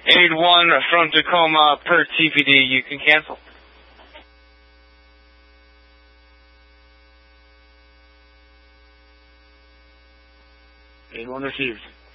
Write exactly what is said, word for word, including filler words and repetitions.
Aid one from Tacoma per T P D. You can cancel. Aid one received.